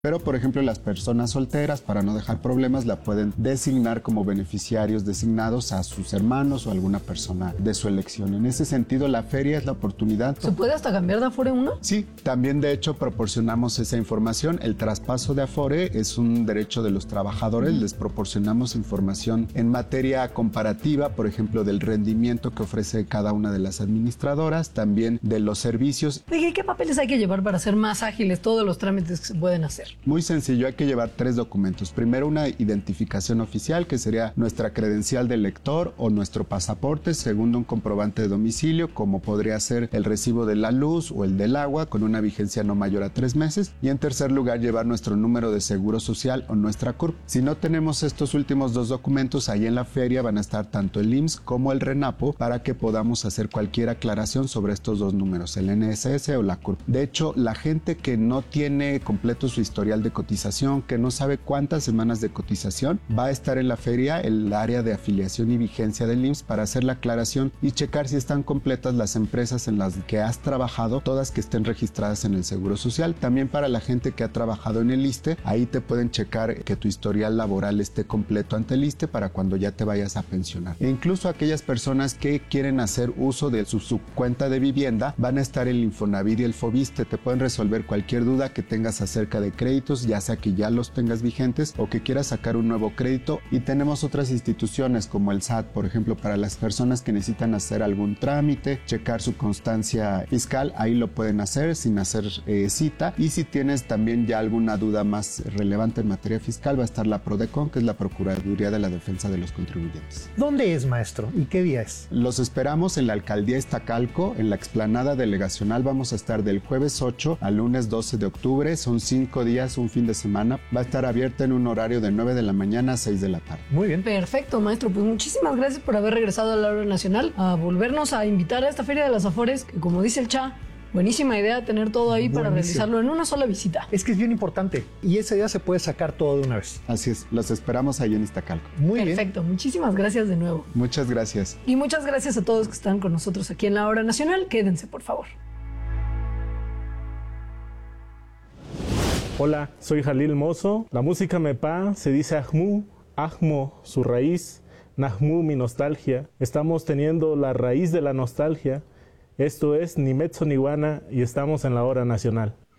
Pero, por ejemplo, las personas solteras, para no dejar problemas, la pueden designar como beneficiarios designados a sus hermanos o alguna persona de su elección. En ese sentido, la feria es la oportunidad. ¿Se puede hasta cambiar de Afore uno? Sí, también de hecho proporcionamos esa información. El traspaso de Afore es un derecho de los trabajadores. Les proporcionamos información en materia comparativa, por ejemplo, del rendimiento que ofrece cada una de las administradoras, también de los servicios. Oye, ¿qué papeles hay que llevar para hacer más ágiles todos los trámites que se pueden hacer? Muy sencillo, hay que llevar 3 documentos. Primero, una identificación oficial, que sería nuestra credencial de lector o nuestro pasaporte. Segundo, un comprobante de domicilio, como podría ser el recibo de la luz o el del agua, con una vigencia no mayor a 3 meses. Y en tercer lugar, llevar nuestro número de seguro social o nuestra CURP. Si no tenemos estos últimos 2 documentos, ahí en la feria van a estar tanto el IMSS como el RENAPO para que podamos hacer cualquier aclaración sobre estos 2 números, el NSS o la CURP. De hecho, la gente que no tiene completo su historial de cotización, que no sabe cuántas semanas de cotización, va a estar en la feria el área de afiliación y vigencia del IMSS para hacer la aclaración y checar si están completas las empresas en las que has trabajado, todas que estén registradas en el Seguro Social. También para la gente que ha trabajado en el ISSSTE, ahí te pueden checar que tu historial laboral esté completo ante el ISSSTE para cuando ya te vayas a pensionar. E incluso aquellas personas que quieren hacer uso de su cuenta de vivienda, van a estar el Infonavit y el Fobiste. Te pueden resolver cualquier duda que tengas acerca de créditos, ya sea que ya los tengas vigentes o que quieras sacar un nuevo crédito. Y tenemos otras instituciones como el SAT, por ejemplo, para las personas que necesitan hacer algún trámite, checar su constancia fiscal, ahí lo pueden hacer sin hacer cita. Y si tienes también ya alguna duda más relevante en materia fiscal, va a estar la PRODECON, que es la Procuraduría de la Defensa de los Contribuyentes. ¿Dónde es, maestro? ¿Y qué día es? Los esperamos en la Alcaldía Iztacalco, en la explanada delegacional. Vamos a estar del jueves 8 al lunes 12 de octubre. Son 5 días, un fin de semana. Va a estar abierta en un horario de 9 de la mañana a 6 de la tarde. Muy bien. Perfecto, maestro. Pues muchísimas gracias por haber regresado a la hora nacional, a volvernos a invitar a esta Feria de las Afores, que como dice el Cha, buenísima idea tener todo ahí para realizarlo en una sola visita. Es que es bien importante y ese día se puede sacar todo de una vez. Así es, los esperamos ahí en Iztacalco. Muy bien. Perfecto, muchísimas gracias de nuevo. Muchas gracias. Y muchas gracias a todos que están con nosotros aquí en la hora nacional. Quédense, por favor. Hola, soy Jalil Mozo. La música Mepa se dice Ajmu, Ajmo, su raíz, Nahmu, mi nostalgia. Estamos teniendo la raíz de la nostalgia. Esto es Ni Metso ni Guana y estamos en la hora nacional.